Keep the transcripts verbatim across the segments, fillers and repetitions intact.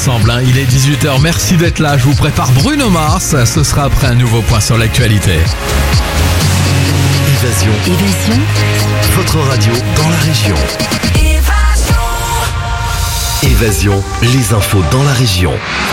ensemble, hein. Il est dix-huit heures, merci d'être là. Je vous prépare Bruno Mars, ce sera après un nouveau point sur l'actualité. Évasion. Évasion. Votre radio dans la région. Évasion. Évasion, les infos dans la région.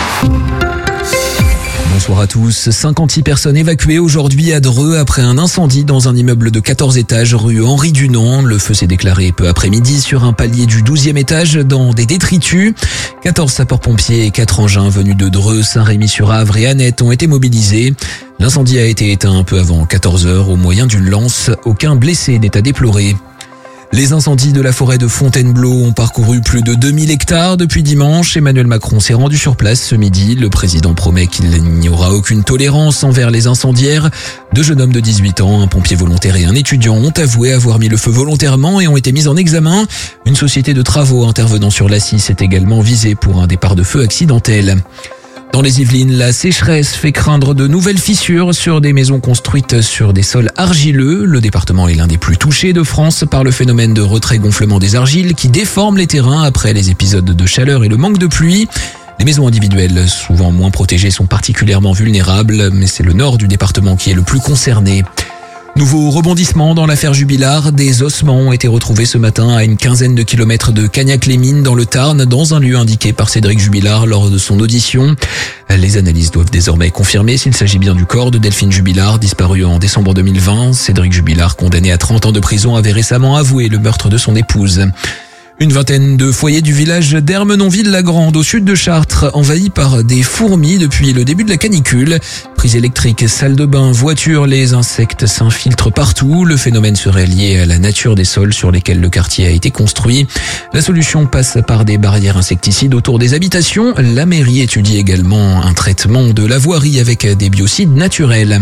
Bonsoir à tous. cinquante-six personnes évacuées aujourd'hui à Dreux après un incendie dans un immeuble de quatorze étages rue Henri Dunant. Le feu s'est déclaré peu après-midi sur un palier du douzième étage dans des détritus. quatorze sapeurs-pompiers et quatre engins venus de Dreux, Saint-Rémy-sur-Avre et Annette ont été mobilisés. L'incendie a été éteint un peu avant quatorze heures au moyen d'une lance. Aucun blessé n'est à déplorer. Les incendies de la forêt de Fontainebleau ont parcouru plus de deux mille hectares depuis dimanche. Emmanuel Macron s'est rendu sur place ce midi. Le président promet qu'il n'y aura aucune tolérance envers les incendiaires. Deux jeunes hommes de dix-huit ans, un pompier volontaire et un étudiant ont avoué avoir mis le feu volontairement et ont été mis en examen. Une société de travaux intervenant sur l'A six est également visée pour un départ de feu accidentel. Dans les Yvelines, la sécheresse fait craindre de nouvelles fissures sur des maisons construites sur des sols argileux. Le département est l'un des plus touchés de France par le phénomène de retrait-gonflement des argiles qui déforme les terrains après les épisodes de chaleur et le manque de pluie. Les maisons individuelles, souvent moins protégées, sont particulièrement vulnérables, mais c'est le nord du département qui est le plus concerné. Nouveau rebondissement dans l'affaire Jubilard. Des ossements ont été retrouvés ce matin à une quinzaine de kilomètres de Cagnac-les-Mines dans le Tarn, dans un lieu indiqué par Cédric Jubilard lors de son audition. Les analyses doivent désormais confirmer s'il s'agit bien du corps de Delphine Jubilard, disparue en décembre deux mille vingt. Cédric Jubilard, condamné à trente ans de prison, avait récemment avoué le meurtre de son épouse. Une vingtaine de foyers du village d'Ermenonville-la-Grande, au sud de Chartres, envahis par des fourmis depuis le début de la canicule. Prise électrique, salle de bain, voiture, les insectes s'infiltrent partout. Le phénomène serait lié à la nature des sols sur lesquels le quartier a été construit. La solution passe par des barrières insecticides autour des habitations. La mairie étudie également un traitement de la voirie avec des biocides naturels.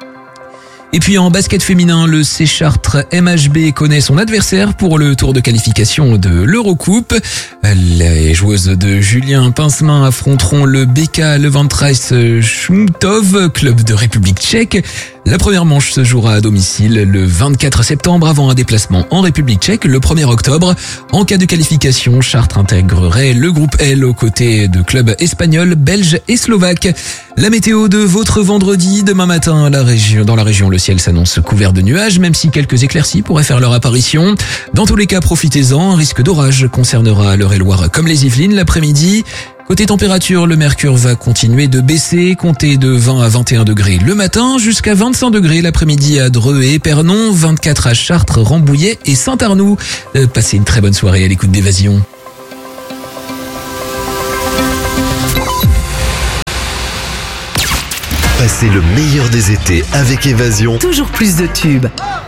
Et puis en basket féminin, le C Chartres M H B connaît son adversaire pour le tour de qualification de l'Eurocoupe. Les joueuses de Julien Pincemain affronteront le B K Levantrice Chmutov, club de République tchèque. La première manche se jouera à domicile le vingt-quatre septembre avant un déplacement en République tchèque le premier octobre. En cas de qualification, Chartres intégrerait le groupe L aux côtés de clubs espagnols, belges et slovaques. La météo de votre vendredi, demain matin, la région, dans la région, le ciel s'annonce couvert de nuages, même si quelques éclaircies pourraient faire leur apparition. Dans tous les cas, profitez-en, un risque d'orage concernera l'Eure-et-Loire comme les Yvelines l'après-midi. Côté température, le mercure va continuer de baisser, compter de vingt à vingt et un degrés le matin, jusqu'à vingt-cinq degrés l'après-midi à Dreux et Épernon, vingt-quatre à Chartres, Rambouillet et Saint-Arnoux. Euh, passez une très bonne soirée à l'écoute d'Évasion. Passez le meilleur des étés avec Évasion. Toujours plus de tubes.